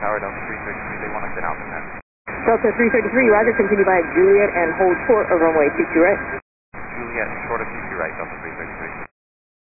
Tower, Delta 333, they want to get out from there. Delta 333, roger, continue by Juliet and hold port of runway 22 right.